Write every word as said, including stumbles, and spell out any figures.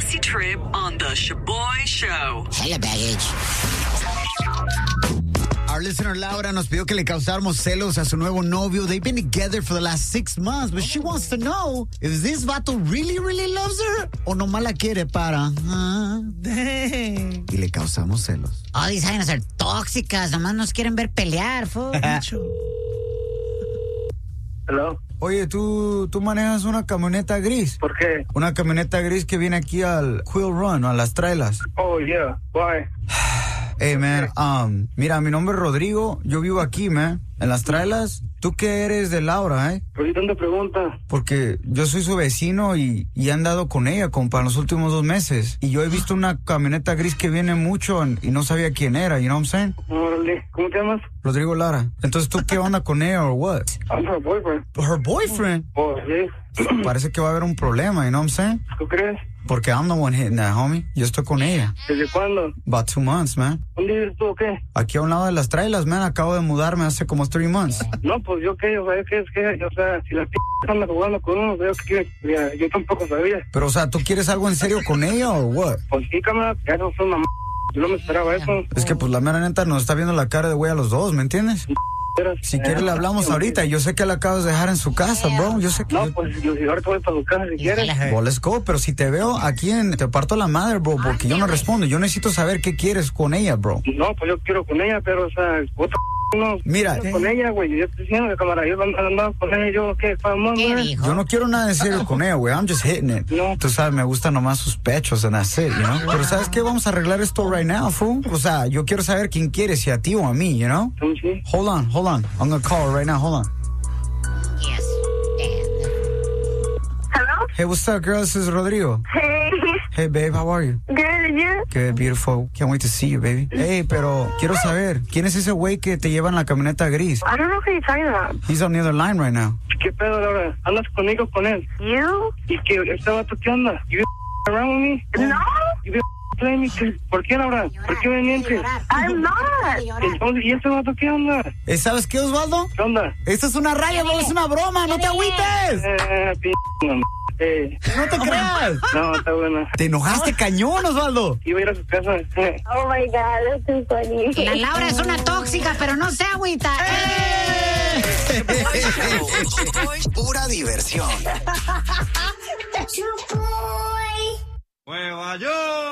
Easy Trip on the Shaboy Show. Hella baggage. Our listener Laura nos pidió que le causáramos celos a su nuevo novio. They've been together for the last six months, but she wants to know if this vato really, really loves her o nomás la quiere para... Uh, y le causamos celos. Oh, these vainas are tóxicas. Nomás nos quieren ver pelear, fo. Hello. Oye, ¿tú, tú manejas una camioneta gris. ¿Por qué? Una camioneta gris que viene aquí al Quill Run, a las trailas. Oh, yeah. Why? Hey, man, um, mira, mi nombre es Rodrigo, yo vivo aquí, man, en las trailas. ¿Tú qué eres de Laura, eh? ¿Por qué tanta pregunta? Porque yo soy su vecino y, y he andado con ella, compa, en los últimos dos meses. Y yo he visto una camioneta gris que viene mucho y no sabía quién era, you know what I'm saying? Órale, ¿cómo te llamas? Rodrigo Lara. Entonces, ¿tú qué onda con ella o what? I'm her boyfriend. Her boyfriend? Oh, sí. Parece que va a haber un problema, you know what I'm saying? ¿Tú crees? Porque I'm the one hitting that, homie. Yo estoy con ella. ¿Desde cuándo? About two months, man. ¿Dónde vives tú o qué? Aquí a un lado de las trailas, man. Acabo de mudarme hace como three months. No, pues yo qué, o sea, ¿qué es que? O sea, si la p*** anda jugando con uno, veo que quiere, yo tampoco sabía. Pero, o sea, ¿tú quieres algo en serio con ella o what? Pues sí, cámara, ya no fue una m***. Yo no me esperaba eso. Es que, pues, la mera neta nos está viendo la cara de güey a los dos, ¿me entiendes? Si quieres le hablamos ahorita. Yo sé que la acabas de dejar en su casa, bro. Yo sé que... No, pues yo, yo ahorita voy para tu casa si quieres. Well, let's go. Pero si te veo aquí en... Te parto la madre, bro, porque yo no respondo. Yo necesito saber qué quieres con ella, bro. No, pues yo quiero con ella, pero, o sea, otra no. Mira. Con ella, güey. Yo estoy diciendo, cámara, yo andaba con ella, yo, ¿qué? Yo no quiero nada en serio con ella, güey. I'm just hitting it. No. Tú sabes, me gustan nomás sus pechos and that's it, you know? Pero ¿sabes qué? Vamos a arreglar esto right now, fool. O sea, yo quiero saber quién quiere, si a ti o a mí, you know? Sí. Hold on, hold on. I'm gonna call her right now. Hold on. Yes. Hello? Hey, what's up, girl? This is Rodrigo. Hey. Hey, babe, how are you? Good, and you? Good, beautiful. Can't wait to see you, baby. Hey, pero quiero saber, ¿quién es ese güey que te lleva en la camioneta gris? I don't know who you're talking about. He's on the other line right now. ¿Qué pedo, Laura? ¿Andas conmigo con él? You? ¿Y qué? ¿Este vato qué onda? ¿You around with me? No. ¿You playing me? ¿Por qué, Laura? ¿Por qué me mientes? I'm not. Entonces, ¿y este vato qué onda? Eh, ¿Sabes qué, Osvaldo? ¿Qué onda? Esta es una raya, bro, es una broma, no te agüites. Eh, p***, no, eh. No te creas. No, está buena. Te enojaste cañón, Osvaldo. Iba a ir a su casa. Eh. Oh my God, that's too funny. La Laura es una tóxica, pero no se agüita. ¡Eh! Pura diversión. Nueva York.